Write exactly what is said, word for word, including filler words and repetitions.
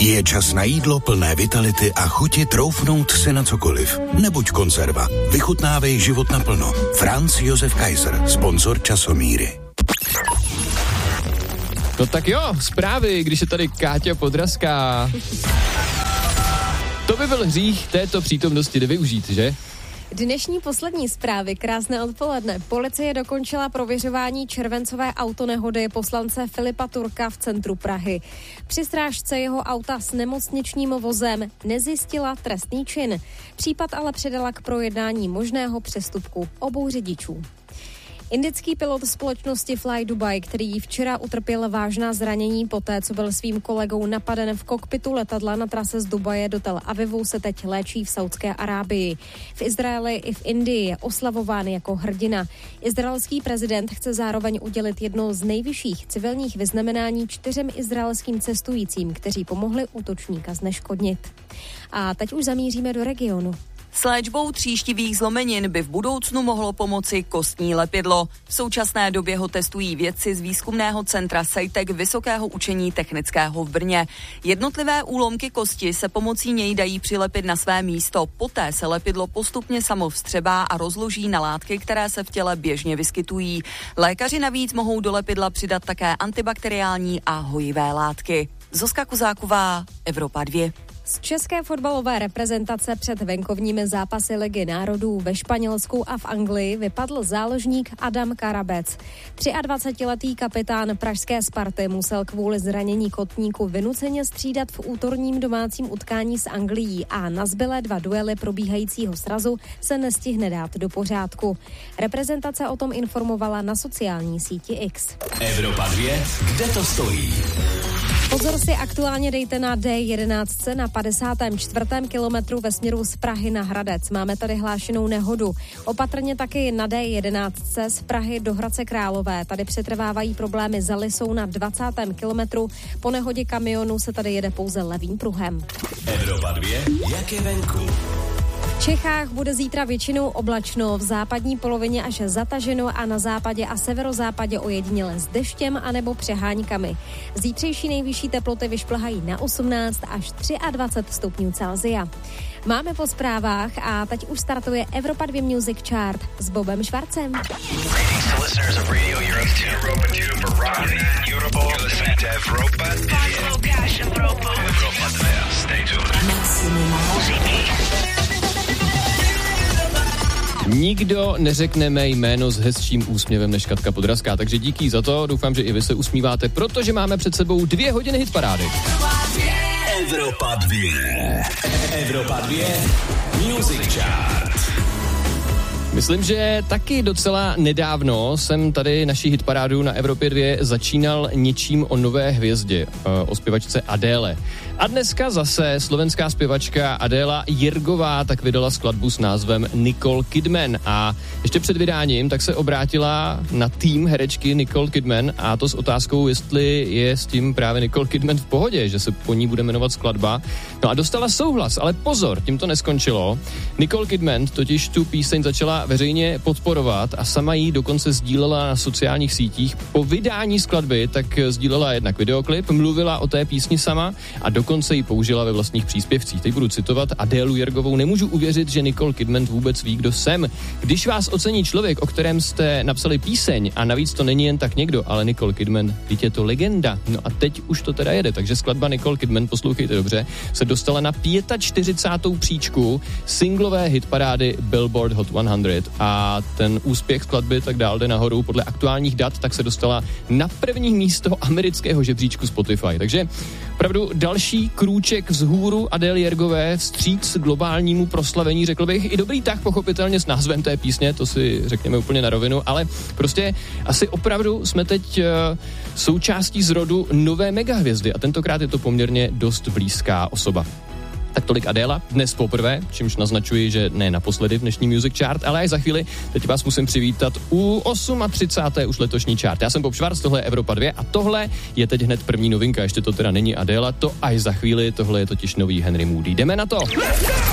Je čas na jídlo plné vitality a chuti troufnout si na cokoliv. Nebuď konzerva. Vychutnávej život naplno. Franz Josef Kaiser, sponzor Časomíry. No tak jo, zprávy, když je tady Káťa Podrazská. To by byl hřích této přítomnosti nevyužít, že? Dnešní poslední zprávy, krásné odpoledne. Policie dokončila prověřování červencové autonehody poslance Filipa Turka v centru Prahy. Při strážce jeho auta s nemocničním vozem nezjistila trestný čin. Případ ale předala k projednání možného přestupku obou řidičů. Indický pilot společnosti Fly Dubai, který včera utrpěl vážná zranění poté, co byl svým kolegou napaden v kokpitu letadla na trase z Dubaje do Tel Avivu, se teď léčí v Saudské Arábii. V Izraeli i v Indii je oslavován jako hrdina. Izraelský prezident chce zároveň udělit jedno z nejvyšších civilních vyznamenání čtyřem izraelským cestujícím, kteří pomohli útočníka zneškodnit. A teď už zamíříme do regionu. S léčbou tříštivých zlomenin by v budoucnu mohlo pomoci kostní lepidlo. V současné době ho testují vědci z výzkumného centra SEITEC Vysokého učení technického v Brně. Jednotlivé úlomky kosti se pomocí něj dají přilepit na své místo. Poté se lepidlo postupně samo vstřebá a rozloží na látky, které se v těle běžně vyskytují. Lékaři navíc mohou do lepidla přidat také antibakteriální a hojivé látky. Zuzka Kuzáková, Evropa dva. Z české fotbalové reprezentace před venkovními zápasy Ligy národů ve Španělsku a v Anglii vypadl záložník Adam Karabec. dvacetiletý kapitán pražské Sparty musel kvůli zranění kotníku vynuceně střídat v útorním domácím utkání s Anglií a na zbylé dva duely probíhajícího srazu se nestihne dát do pořádku. Reprezentace o tom informovala na sociální síti X. Evropa dva, kde to stojí? Pozor si aktuálně dejte na D jedenáct na padesátém čtvrtém kilometru ve směru z Prahy na Hradec. Máme tady hlášenou nehodu. Opatrně taky na D jedenáct z Prahy do Hradce Králové. Tady přetrvávají problémy za Lisou na dvacátém kilometru. Po nehodě kamionu se tady jede pouze levým pruhem. Evropa dva, jak je venku? V Čechách bude zítra většinou oblačno, v západní polovině až zataženo a na západě a severozápadě ojediněle s deštěm anebo přeháňkami. Zítřejší nejvyšší teploty vyšplhají na osmnáct až dvacet tři stupňů Celsia. Máme po zprávách a teď už startuje Evropa dva Music Chart s Bobem Švarcem. Nikdo neřekneme jméno s hezčím úsměvem než Katka Podrazská, takže díky za to, doufám, že i vy se usmíváte, protože máme před sebou dvě hodiny hitparády. Evropa dva. Evropa dva Music Chart. Myslím, že taky docela nedávno jsem tady naší hitparádu na Evropě dva začínal něčím o nové hvězdě, o zpěvačce Adéle. A dneska zase slovenská zpěvačka Adéla Jirgová tak vydala skladbu s názvem Nicole Kidman a ještě před vydáním tak se obrátila na tým herečky Nicole Kidman a to s otázkou, jestli je s tím právě Nicole Kidman v pohodě, že se po ní bude jmenovat skladba. No a dostala souhlas, ale pozor, tím to neskončilo. Nicole Kidman totiž tu píseň začala veřejně podporovat a sama ji dokonce sdílela na sociálních sítích. Po vydání skladby tak sdílela jednak videoklip, mluvila o té písni sama a dokonce ji použila ve vlastních příspěvcích. Teď budu citovat Adélu Jirgovou. Nemůžu uvěřit, že Nicole Kidman vůbec ví, kdo jsem. Když vás ocení člověk, o kterém jste napsali píseň a navíc to není jen tak někdo, ale Nicole Kidman, teď je to legenda. No a teď už to teda jede, takže skladba Nicole Kidman, poslouchejte dobře, se dostala na čtyřicátou pátou příčku singlové hitparády Billboard Hot sto a ten úspěch skladby tak dál jde nahoru. Podle aktuálních dat tak se dostala na první místo amerického žebříčku Spotify. Takže opravdu další krůček vzhůru Adély Jirgové vstříc globálnímu proslavení, řekl bych. I dobrý tah pochopitelně s názvem té písně, to si řekněme úplně na rovinu, ale prostě asi opravdu jsme teď uh, součástí zrodu nové megahvězdy a tentokrát je to poměrně dost blízká osoba. Tak tolik Adéla, dnes poprvé, čímž naznačuji, že ne naposledy v dnešní Music Chart, ale až za chvíli, teď vás musím přivítat u třicáté osmé už letošní chart. Já jsem Bob Švarc, tohle je Evropa dva a tohle je teď hned první novinka, ještě to teda není Adéla, to až za chvíli, tohle je totiž nový Henry Moody. Jdeme na to!